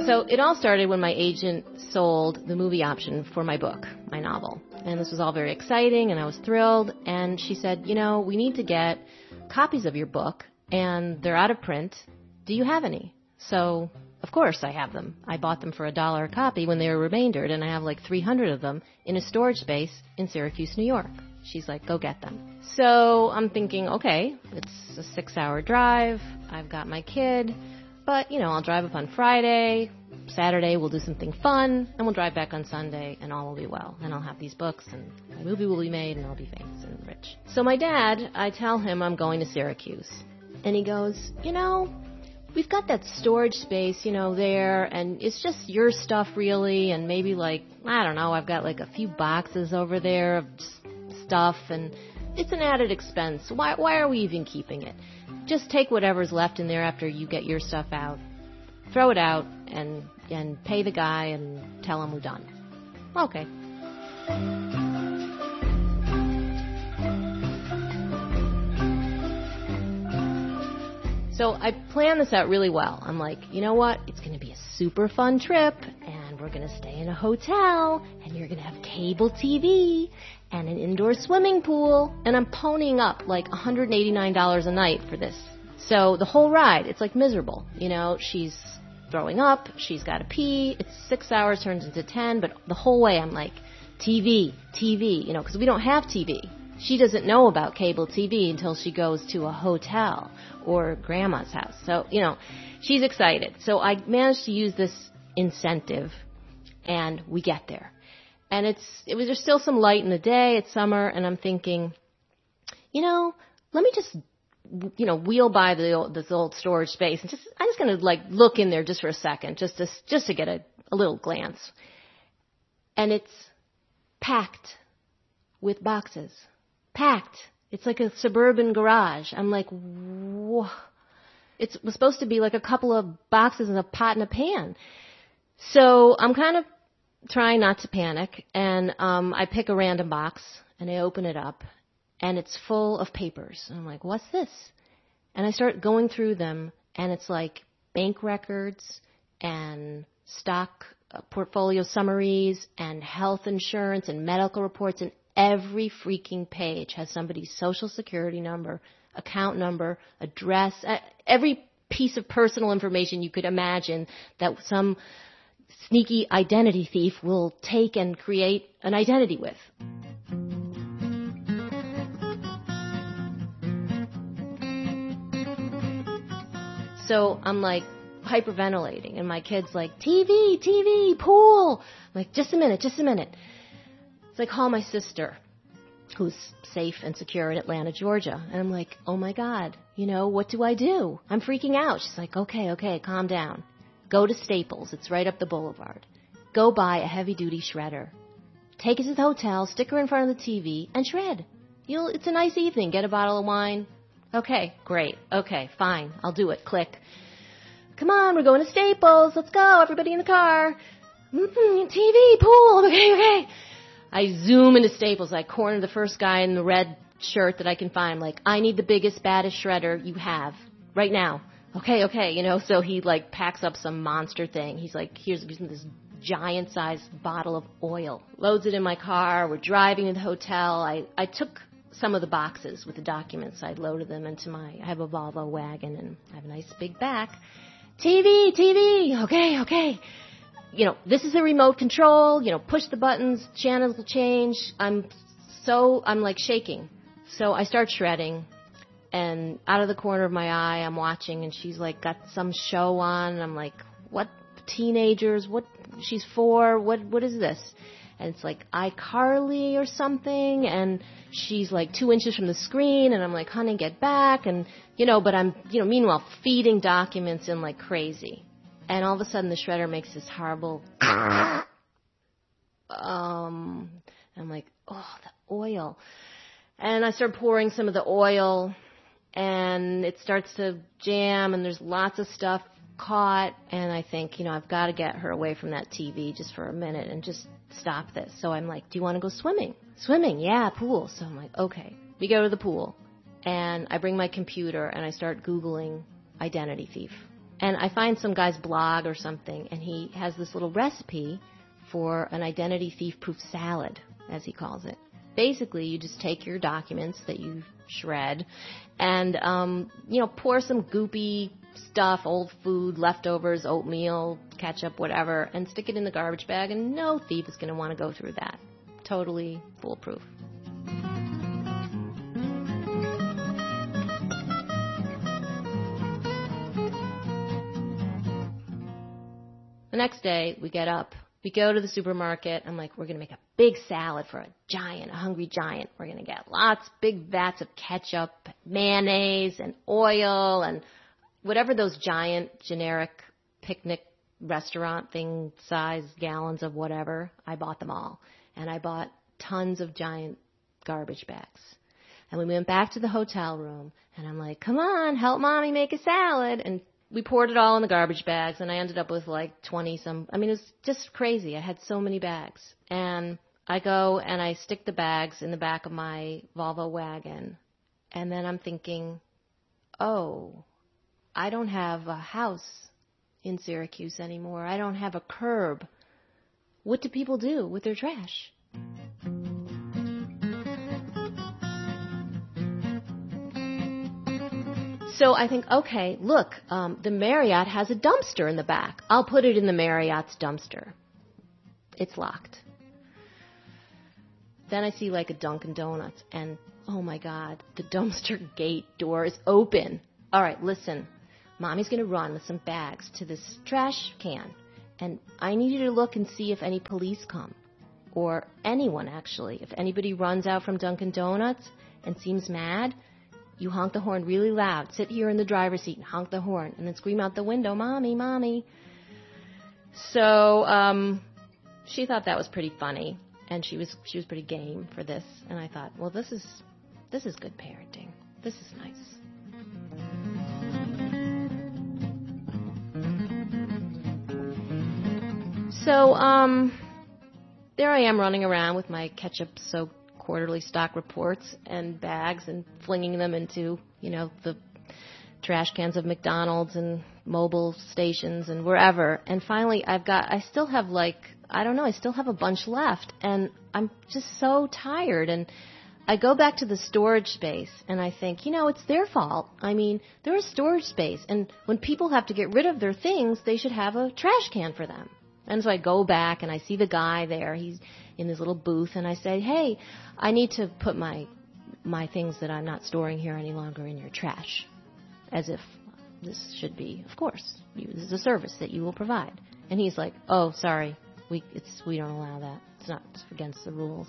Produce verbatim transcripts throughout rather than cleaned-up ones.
So it all started when my agent sold the movie option for my book, my novel. And this was all very exciting, and I was thrilled. And she said, you know, we need to get copies of your book, and they're out of print. Do you have any? So, of course, I have them. I bought them for a dollar a copy when they were remaindered, and I have like three hundred of them in a storage space in Syracuse, New York. She's like, go get them. So I'm thinking, okay, it's a six-hour drive. I've got my kid. But, you know, I'll drive up on Friday. Saturday, we'll do something fun. And we'll drive back on Sunday, and all will be well. And I'll have these books, and my movie will be made, and I'll be famous and rich. So my dad, I tell him I'm going to Syracuse. And he goes, you know, we've got that storage space, you know, there, and it's just your stuff, really, and maybe, like, I don't know, I've got, like, a few boxes over there of stuff, and it's an added expense. Why, why are we even keeping it? Just take whatever's left in there after you get your stuff out, throw it out, and and pay the guy and tell him we're done. Okay. So I planned this out really well. I'm like, you know what? It's going to be a super fun trip, and we're going to stay in a hotel, and you're going to have cable T V and an indoor swimming pool, and I'm ponying up like one hundred eighty-nine dollars a night for this. So the whole ride, it's like miserable. You know, she's throwing up, she's got to pee, it's six hours, turns into ten, but the whole way I'm like, T V, T V, you know, because we don't have T V. She doesn't know about cable T V until she goes to a hotel or grandma's house. So, you know, she's excited. So I managed to use this incentive, and we get there. And it's, it was, there's still some light in the day, it's summer, and I'm thinking, you know, let me just, you know, wheel by the old, this old storage space, and just, I'm just going to, like, look in there just for a second, just to, just to get a, a little glance. And it's packed with boxes. Packed. It's like a suburban garage. I'm like, whoa. It was supposed to be like a couple of boxes and a pot and a pan. So I'm kind of trying not to panic, and um, I pick a random box, and I open it up, and it's full of papers. And I'm like, what's this? And I start going through them, and it's like bank records and stock uh, portfolio summaries and health insurance and medical reports, and every freaking page has somebody's social security number, account number, address, uh, every piece of personal information you could imagine that some sneaky identity thief will take and create an identity with. So I'm like hyperventilating, and my kid's like, T V, T V, pool. I'm like, just a minute, just a minute. So I call my sister, who's safe and secure in Atlanta, Georgia. And I'm like, oh my God, you know, what do I do? I'm freaking out. She's like, okay, okay, calm down. Go to Staples. It's right up the boulevard. Go buy a heavy-duty shredder. Take it to the hotel, stick her in front of the T V, and shred. You'll, it's a nice evening. Get a bottle of wine. Okay, great. Okay, fine. I'll do it. Click. Come on, we're going to Staples. Let's go. Everybody in the car. Mm-hmm, T V, pool. Okay, okay. I zoom into Staples. I corner the first guy in the red shirt that I can find. I'm like, I need the biggest, baddest shredder you have right now. Okay, okay, you know, so he, like, packs up some monster thing. He's like, here's this giant-sized bottle of oil. Loads it in my car. We're driving to the hotel. I, I took some of the boxes with the documents. I loaded them into my, I have a Volvo wagon, and I have a nice big back. T V, T V, okay, okay. You know, this is a remote control. You know, push the buttons, channels will change. I'm so, I'm, like, shaking. So I start shredding. And out of the corner of my eye, I'm watching, and she's, like, got some show on, and I'm like, what, teenagers, what, she's four, what, what is this? And it's like iCarly or something, and she's, like, two inches from the screen, and I'm like, honey, get back, and, you know, but I'm, you know, meanwhile, feeding documents in like crazy. And all of a sudden, the shredder makes this horrible, um, I'm like, oh, the oil. And I start pouring some of the oil, and it starts to jam, and there's lots of stuff caught, and I think, you know, I've got to get her away from that T V just for a minute and just stop this. So I'm like, do you want to go swimming? Swimming, yeah, pool. So I'm like, okay. We go to the pool, and I bring my computer, and I start Googling identity thief. And I find some guy's blog or something, and he has this little recipe for an identity thief-proof salad, as he calls it. Basically, you just take your documents that you shred and, um, you know, pour some goopy stuff, old food, leftovers, oatmeal, ketchup, whatever, and stick it in the garbage bag, and no thief is going to want to go through that. Totally foolproof. The next day, we get up. We go to the supermarket. I'm like, we're going to make a big salad for a giant, a hungry giant. We're going to get lots, big vats of ketchup, mayonnaise, and oil, and whatever those giant, generic picnic restaurant thing size gallons of whatever. I bought them all. And I bought tons of giant garbage bags. And we went back to the hotel room, and I'm like, come on, help Mommy make a salad. And we poured it all in the garbage bags, and I ended up with like twenty some. I mean, it was just crazy. I had so many bags. And I go and I stick the bags in the back of my Volvo wagon. And then I'm thinking, oh, I don't have a house in Syracuse anymore. I don't have a curb. What do people do with their trash? So I think, okay, look, um, the Marriott has a dumpster in the back. I'll put it in the Marriott's dumpster. It's locked. Then I see like a Dunkin' Donuts, and oh my God, the dumpster gate door is open. All right, listen, Mommy's going to run with some bags to this trash can, and I need you to look and see if any police come, or anyone actually. If anybody runs out from Dunkin' Donuts and seems mad, you honk the horn really loud. Sit here in the driver's seat and honk the horn, and then scream out the window, Mommy, Mommy. So um, she thought that was pretty funny, and she was she was pretty game for this. And I thought, well, this is this is good parenting. This is nice. So um, there I am running around with my ketchup-soaked quarterly stock reports and bags and flinging them into, you know, the trash cans of McDonald's and mobile stations and wherever. And finally, I've got, I still have like, I don't know, I still have a bunch left. And I'm just so tired. And I go back to the storage space and I think, you know, it's their fault. I mean, they're a storage space. And when people have to get rid of their things, they should have a trash can for them. And so I go back and I see the guy there. He's in his little booth, and I say, hey, I need to put my my things that I'm not storing here any longer in your trash, as if this should be, of course, you, this is a service that you will provide. And he's like, oh, sorry, we it's we don't allow that. It's not it's against the rules.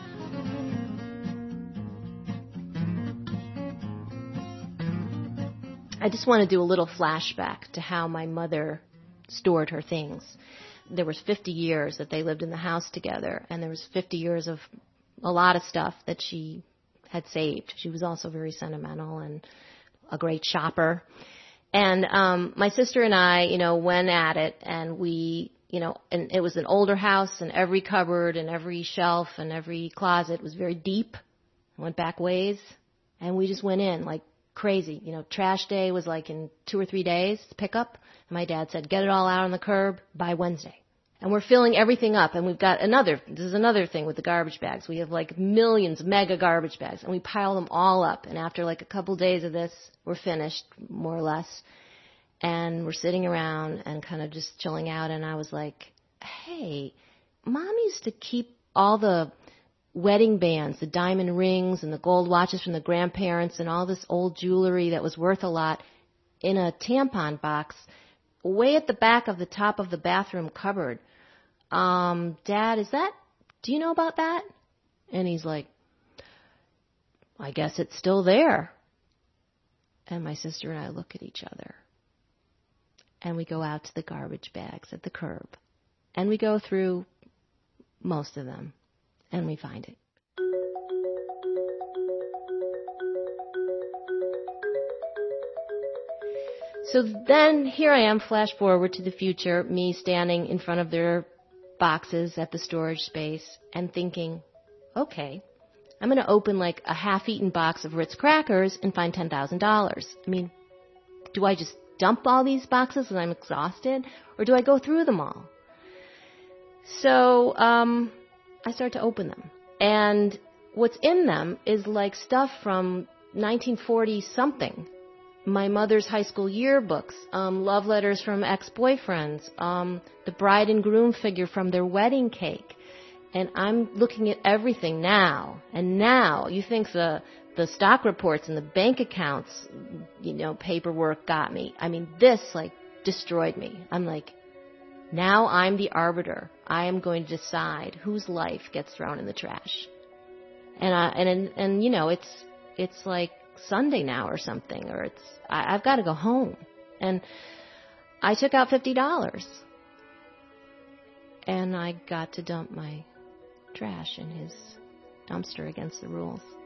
I just want to do a little flashback to how my mother stored her things. There was fifty years that they lived in the house together, and there was fifty years of a lot of stuff that she had saved. She was also very sentimental and a great shopper. And um, my sister and I, you know, went at it, and we, you know, and it was an older house, and every cupboard and every shelf and every closet was very deep. I went back ways, and we just went in like crazy. You know, trash day was like in two or three days to pick up. And my dad said, get it all out on the curb by Wednesday. And we're filling everything up, and we've got another, this is another thing with the garbage bags. We have like millions, mega garbage bags, and we pile them all up. And after like a couple days of this, we're finished, more or less. And we're sitting around and kind of just chilling out, and I was like, hey, Mom used to keep all the wedding bands, the diamond rings and the gold watches from the grandparents and all this old jewelry that was worth a lot in a tampon box way at the back of the top of the bathroom cupboard. Um, Dad, is that, do you know about that? And he's like, I guess it's still there. And my sister and I look at each other, and we go out to the garbage bags at the curb, and we go through most of them, and we find it. So then here I am, flash forward to the future, me standing in front of their boxes at the storage space and thinking, okay, I'm going to open like a half-eaten box of Ritz crackers and find ten thousand dollars. I mean, do I just dump all these boxes and I'm exhausted, or do I go through them all? So um, I start to open them. And what's in them is like stuff from nineteen forty something. My mother's high school yearbooks, um, love letters from ex-boyfriends, um, the bride and groom figure from their wedding cake. And I'm looking at everything now. And now you think the the stock reports and the bank accounts, you know, paperwork got me. I mean, this like destroyed me. I'm like, now I'm the arbiter. I am going to decide whose life gets thrown in the trash. And I, and and you know, it's it's like Sunday now or something, or it's I, I've got to go home. And I took out fifty dollars, and I got to dump my trash in his dumpster against the rules.